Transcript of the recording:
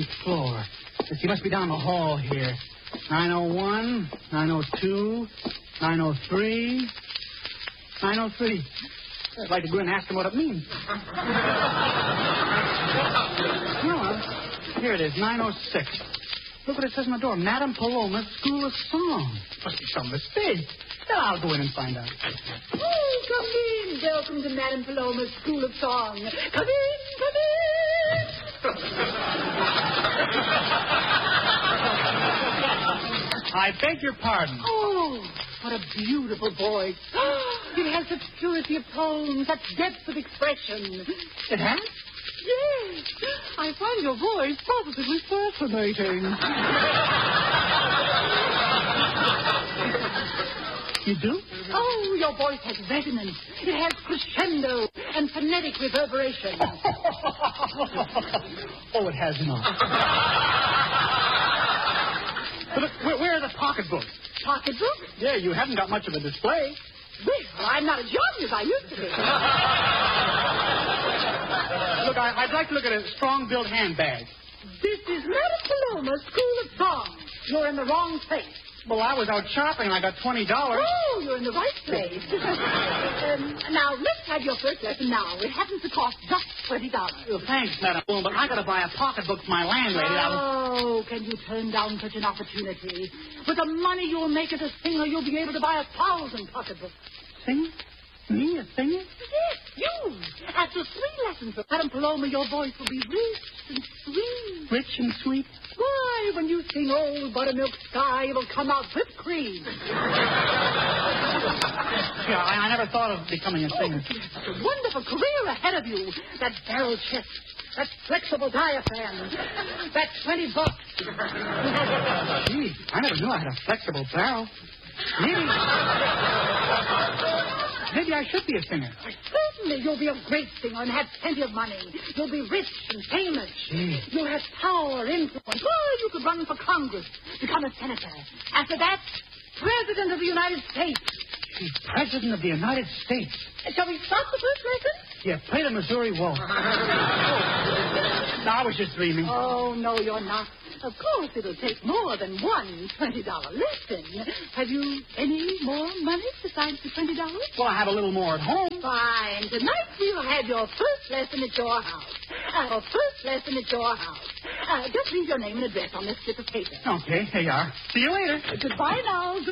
floor. He must be down the hall here. 901, 902, 903, 903. I'd like to go in and ask him what it means. No, here it is, 906. Look what it says on the door. Madame Paloma School of Song. Must be some mistake. Well, I'll go in and find out. Oh, come in. Welcome to Madame Paloma's School of Song. Come in, come in. I beg your pardon. Oh, what a beautiful voice. It has such purity of tone, such depth of expression. It has? Yes. I find your voice positively fascinating. You do? Oh, your voice has resonance. It has crescendo and phonetic reverberation. Oh, it has not. But look, where are the pocketbooks? Pocketbook? Yeah, you haven't got much of a display. Well, I'm not as young as I used to be. Look, I'd like to look at a strong-built handbag. This is Madame Paloma's School of Song. You're in the wrong place. Well, I was out shopping and I got $20. Oh, you're in the right place. Now, let's have your first lesson now. It happens to cost just $20. Well, thanks, Madame Bloom, but I got to buy a pocketbook for my landlady. Oh, can you turn down such an opportunity? With the money you'll make as a singer, you'll be able to buy 1,000 pocketbooks. Singer? Me, a singer? Yes, you. After 3 lessons with Madame Paloma, your voice will be rich and sweet. Rich and sweet? Why, when you sing Old Buttermilk Sky, it'll come out whipped cream. Yeah, I never thought of becoming a singer. Such a wonderful career ahead of you. That barrel chest, that flexible diaphragm, that $20. Gee, I never knew I had a flexible barrel. Maybe I should be a singer. Certainly, you'll be a great singer and have plenty of money. You'll be rich and famous. Gee. You'll have power, influence. Well, you could run for Congress, become a senator. After that, President of the United States. Gee, President of the United States. Shall we start the first lesson? Yeah, play the Missouri Waltz. No, I was just dreaming. Oh, no, you're not. Of course, it'll take more than one $20 lesson. Have you any more money besides the $20? Well, I have a little more at home. Fine. Tonight we'll have your first lesson at your house. Your first lesson at your house. Just leave your name and address on this slip of paper. Okay, here you are. See you later. Goodbye now.